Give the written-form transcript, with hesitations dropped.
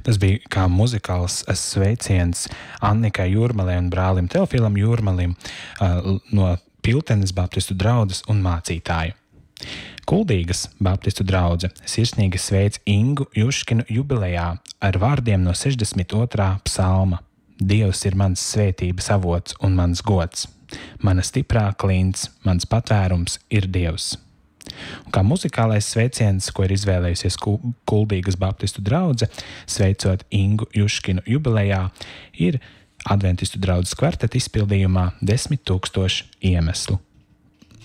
Tas bija kā muzikāls sveiciens Annikai Jūrmalē un brālim Teofilam Jūrmalim no Piltenes baptistu draudzes un mācītāju. Kuldīgas baptistu draudze sirsnīgi sveic Ingu Juškinu jubilejā ar vārdiem no 62. psalma. Dievs ir mans svētības avots un mans gods. Mana stiprā klints, mans patvērums ir Dievs. Un kā muzikālais sveiciens, ko ir izvēlējusies Kuldīgas baptistu draudze, sveicot Ingu Juškinu jubilejā, ir adventistu draudzes kvarteta izpildījumā 10 000 iemeslu.